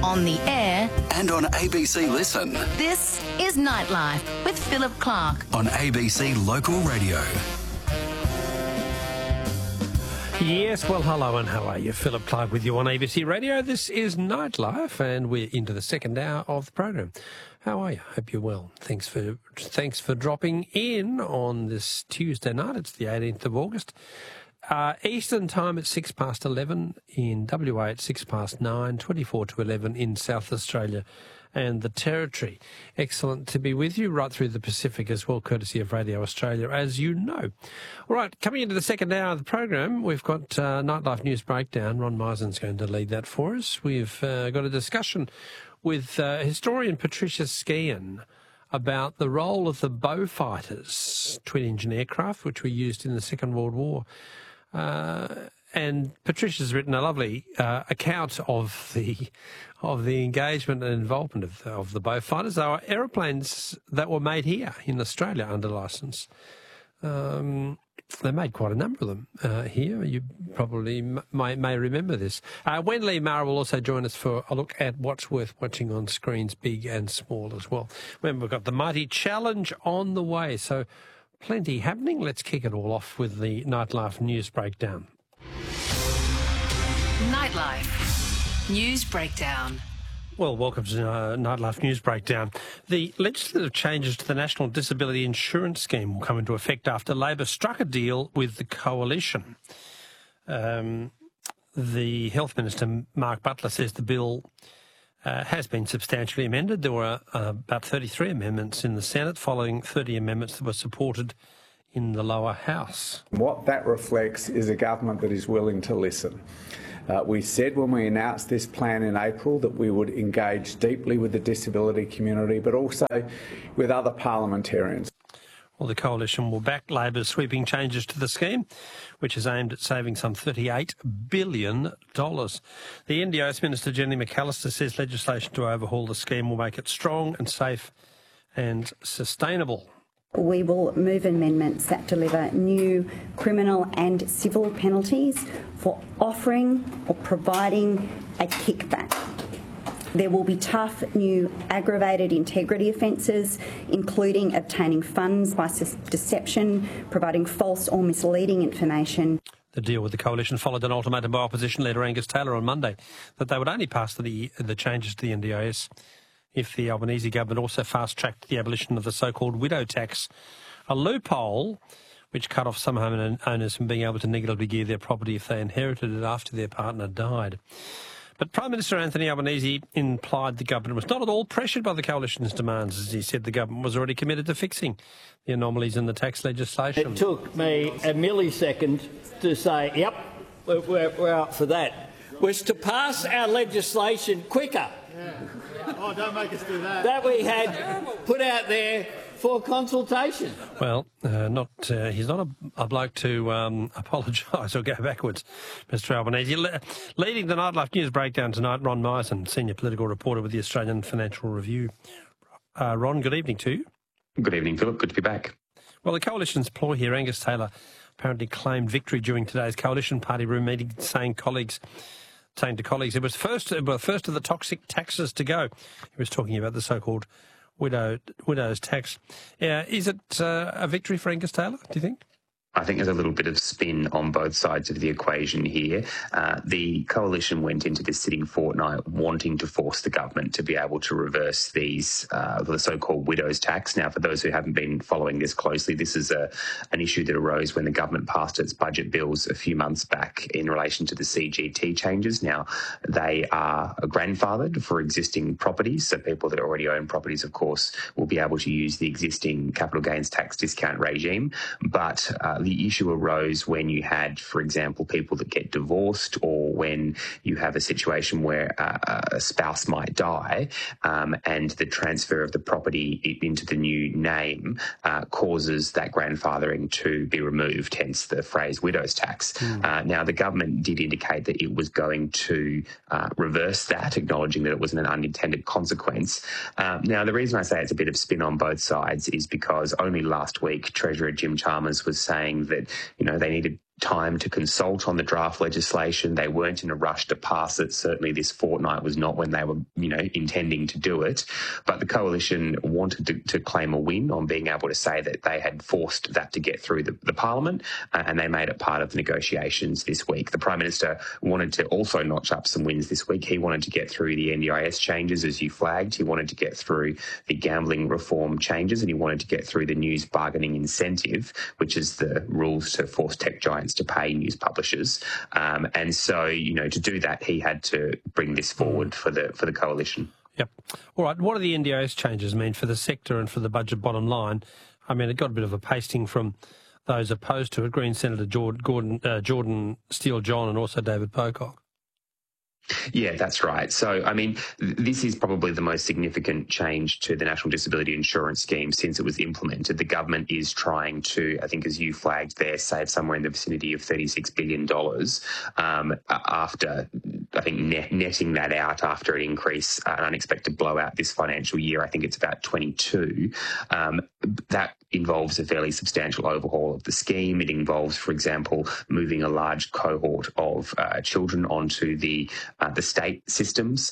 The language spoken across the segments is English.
on the air, and on ABC Listen. this is Nightlife with Philip Clark. On ABC Local Radio. Yes, well, hello and how are you? Philip Clark with you on ABC Radio. This is Nightlife and we're into the second hour of the program. How are you? Hope you're well. Thanks for dropping in on this Tuesday night. It's the 18th of August. Eastern time at 11:06 in WA at 9:06, 24 to 11 in South Australia and the Territory. Excellent to be with you right through the Pacific as well, courtesy of Radio Australia, as you know. All right, coming into the second hour of the program, we've got Nightlife News Breakdown. Ron Meisen's going to lead that for us. We've got a discussion with historian Patricia Skehan about the role of the Beaufighters, twin-engine aircraft, which were used in the Second World War. And Patricia's written a lovely account of the engagement and involvement of the Beaufighters. They were aeroplanes that were made here in Australia under licence. They made quite a number of them here. You probably may remember this. Wendy Mara will also join us for a look at what's worth watching on screens, big and small as well. Remember, we've got the Mighty Challenge on the way, so plenty happening. Let's kick it all off with the Nightlife News Breakdown. Nightlife News Breakdown. Well, welcome to Nightlife News Breakdown. The legislative changes to the National Disability Insurance Scheme will come into effect after Labor struck a deal with the Coalition. The Health Minister, Mark Butler, says the bill has been substantially amended. There were about 33 amendments in the Senate, following 30 amendments that were supported in the lower house. What that reflects is a government that is willing to listen. We said when we announced this plan in April that we would engage deeply with the disability community, but also with other parliamentarians. Well, the Coalition will back Labor's sweeping changes to the scheme, which is aimed at saving some $38 billion. The NDIS Minister, Jenny McAllister, says legislation to overhaul the scheme will make it strong and safe and sustainable. We will move amendments that deliver new criminal and civil penalties for offering or providing a kickback. There will be tough new aggravated integrity offences, including obtaining funds by deception, providing false or misleading information. The deal with the Coalition followed an ultimatum by opposition leader Angus Taylor on Monday that they would only pass the changes to the NDIS if the Albanese government also fast-tracked the abolition of the so-called widow tax, a loophole which cut off some homeowners from being able to negatively gear their property if they inherited it after their partner died. But Prime Minister Anthony Albanese implied the government was not at all pressured by the Coalition's demands, as he said the government was already committed to fixing the anomalies in the tax legislation. It took me a millisecond to say, yep, we're up for that, was to pass our legislation quicker. Yeah. Oh, don't make us do that. That we had put out there for consultation. Well, he's not a bloke to apologise or go backwards, Mr Albanese. Leading the Nightlife News Breakdown tonight, Ron Meisen, senior political reporter with the Australian Financial Review. Ron, good evening to you. Good evening, Philip. Good to be back. Well, the Coalition's ploy here, Angus Taylor apparently claimed victory during today's Coalition Party room meeting, saying to colleagues it was first of the toxic taxes to go. He was talking about the so-called widow's tax. Is it a victory for Angus Taylor, do you think? I think there's a little bit of spin on both sides of the equation here. The Coalition went into this sitting fortnight wanting to force the government to be able to reverse these, the so-called widow's tax. Now, for those who haven't been following this closely, this is an issue that arose when the government passed its budget bills a few months back in relation to the CGT changes. Now, they are grandfathered for existing properties, so people that already own properties, of course, will be able to use the existing capital gains tax discount regime, but the issue arose when you had, for example, people that get divorced, or when you have a situation where a spouse might die and the transfer of the property into the new name causes that grandfathering to be removed, hence the phrase widow's tax. Now, the government did indicate that it was going to reverse that, acknowledging that it was an unintended consequence. Now, the reason I say it's a bit of spin on both sides is because only last week Treasurer Jim Chalmers was saying that, they needed time to consult on the draft legislation. They weren't in a rush to pass it. Certainly this fortnight was not when they were, intending to do it. But the coalition wanted to claim a win on being able to say that they had forced that to get through the Parliament, and they made it part of the negotiations this week. The Prime Minister wanted to also notch up some wins this week. He wanted to get through the NDIS changes, as you flagged. He wanted to get through the gambling reform changes, and he wanted to get through the news bargaining incentive, which is the rules to force tech giants to pay news publishers. And so, to do that, he had to bring this forward for the coalition. Yep. All right. What do the NDIS changes mean for the sector and for the budget bottom line? I mean, it got a bit of a pasting from those opposed to it, Green Senator Jordan Steele-John and also David Pocock. Yeah, that's right. So, I mean, this is probably the most significant change to the National Disability Insurance Scheme since it was implemented. The government is trying to, I think, as you flagged there, save somewhere in the vicinity of $36 billion after, I think, netting that out after an increase, an unexpected blowout this financial year. I think it's about 22. That involves a fairly substantial overhaul of the scheme. It involves, for example, moving a large cohort of children onto the state systems,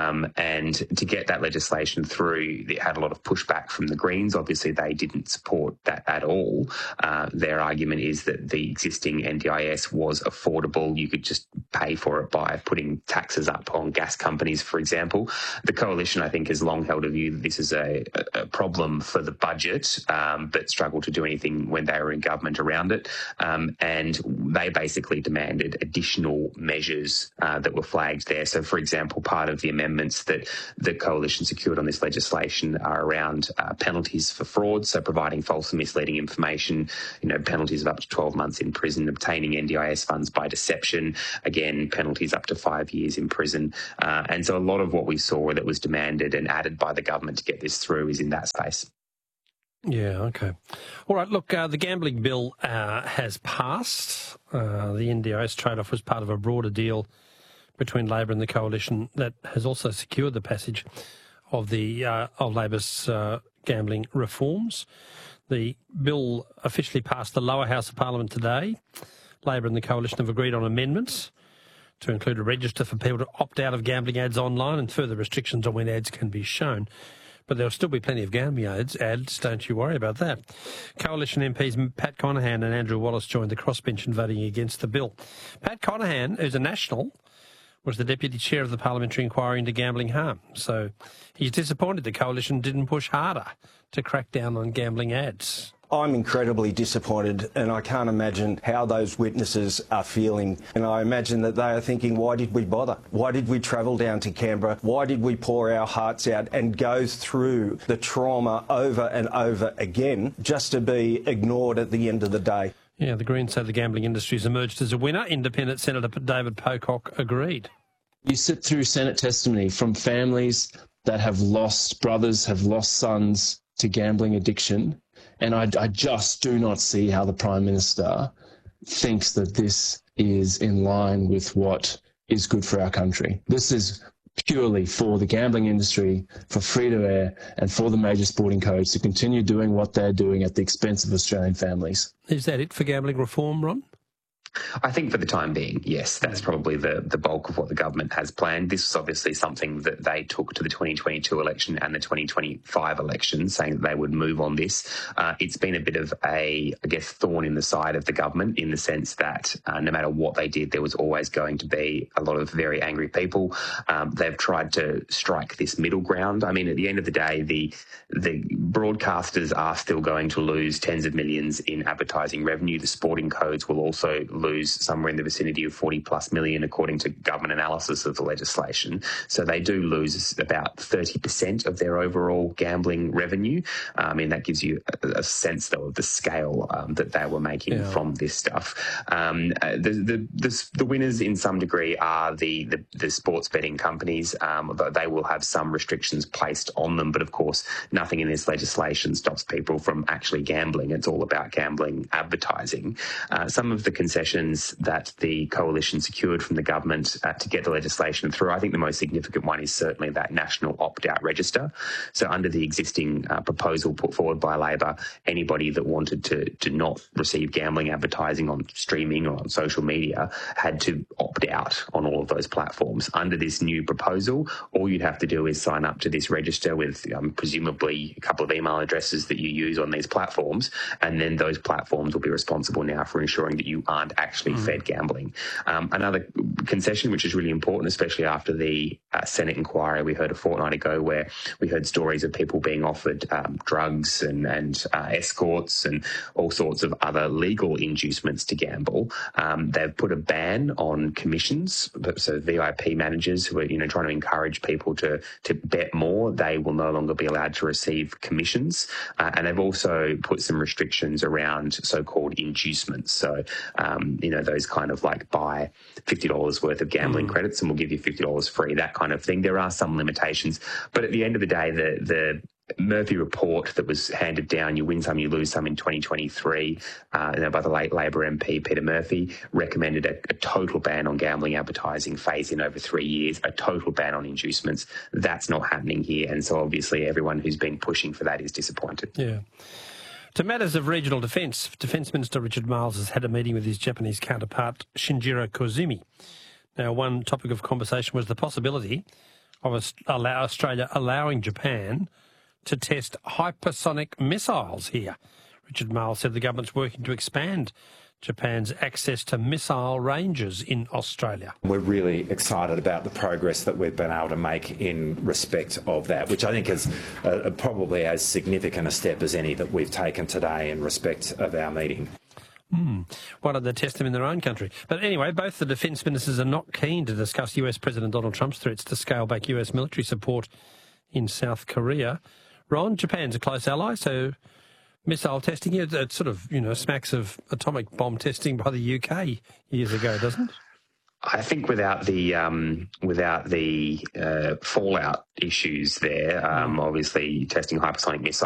and to get that legislation through, it had a lot of pushback from the Greens. Obviously, they didn't support that at all. Their argument is that the existing NDIS was affordable. You could just pay for it by putting taxes up on gas companies, for example. The coalition, I think, has long held a view that this is a problem for the budget, but struggled to do anything when they were in government around it. And they basically demanded additional measures that were flagged there. So, for example, part of the amendments that the coalition secured on this legislation are around penalties for fraud, so providing false and misleading information, penalties of up to 12 months in prison, obtaining NDIS funds by deception, again, penalties up to 5 years in prison. And so a lot of what we saw that was demanded and added by the government to get this through is in that space. Yeah, okay. All right, look, the gambling bill has passed. The NDIS trade-off was part of a broader deal between Labor and the coalition that has also secured the passage of Labor's gambling reforms. The bill officially passed the lower house of Parliament today. Labor and the coalition have agreed on amendments to include a register for people to opt out of gambling ads online and further restrictions on when ads can be shown. But there'll still be plenty of gambling ads, don't you worry about that. Coalition MPs Pat Conaghan and Andrew Wallace joined the crossbench in voting against the bill. Pat Conaghan, who's a National, was the deputy chair of the parliamentary inquiry into gambling harm. So he's disappointed the coalition didn't push harder to crack down on gambling ads. I'm incredibly disappointed, and I can't imagine how those witnesses are feeling. And I imagine that they are thinking, why did we bother? Why did we travel down to Canberra? Why did we pour our hearts out and go through the trauma over and over again just to be ignored at the end of the day? Yeah, the Greens say the gambling industry's emerged as a winner. Independent Senator David Pocock agreed. You sit through Senate testimony from families that have lost brothers, have lost sons to gambling addiction, and I just do not see how the Prime Minister thinks that this is in line with what is good for our country. This is purely for the gambling industry, for free-to-air, and for the major sporting codes to continue doing what they're doing at the expense of Australian families. Is that it for gambling reform, Ron? I think for the time being, yes, that's probably the bulk of what the government has planned. This was obviously something that they took to the 2022 election and the 2025 election, saying that they would move on this. It's been a bit of a, I guess, thorn in the side of the government in the sense that no matter what they did, there was always going to be a lot of very angry people. They've tried to strike this middle ground. I mean, at the end of the day, the broadcasters are still going to lose tens of millions in advertising revenue. The sporting codes will also lose somewhere in the vicinity of 40 plus million, according to government analysis of the legislation. So they do lose about 30% of their overall gambling revenue. I mean, that gives you a sense, though, of the scale that they were making from this stuff. The winners, in some degree, are the sports betting companies. They will have some restrictions placed on them, but of course, nothing in this legislation stops people from actually gambling. It's all about gambling advertising. Some of the concessions concessions that the coalition secured from the government to get the legislation through. I think the most significant one is certainly that national opt-out register. So under the existing proposal put forward by Labor, anybody that wanted to not receive gambling advertising on streaming or on social media had to opt out on all of those platforms. Under this new proposal, all you'd have to do is sign up to this register with presumably a couple of email addresses that you use on these platforms, and then those platforms will be responsible now for ensuring that you aren't actually fed gambling. Another concession which is really important, especially after the Senate inquiry we heard a fortnight ago, where we heard stories of people being offered drugs and escorts and all sorts of other legal inducements to gamble. They've put a ban on commissions, so VIP managers who are trying to encourage people to bet more, they will no longer be allowed to receive commissions. And they've also put some restrictions around so-called inducements. So, those kind of like buy $50 worth of gambling credits and we'll give you $50 free, that kind of thing. There are some limitations. But at the end of the day, the Murphy report that was handed down, you win some, you lose some, in 2023, by the late Labor MP Peter Murphy, recommended a total ban on gambling advertising phase in over 3 years, a total ban on inducements. That's not happening here, and so obviously everyone who's been pushing for that is disappointed. Yeah. To matters of regional defence, Defence Minister Richard Marles has had a meeting with his Japanese counterpart Shinjiro Koizumi. Now, one topic of conversation was the possibility of Australia allowing Japan to test hypersonic missiles here. Richard Marles said the government's working to expand Japan's access to missile ranges in Australia. We're really excited about the progress that we've been able to make in respect of that, which I think is probably as significant a step as any that we've taken today in respect of our meeting. Why don't they test them in their own country? But anyway, both the defence ministers are not keen to discuss US President Donald Trump's threats to scale back US military support in South Korea. Ron, Japan's a close ally, so missile testing, it sort of, smacks of atomic bomb testing by the UK years ago, doesn't it? I think without the fallout issues there, obviously testing hypersonic missiles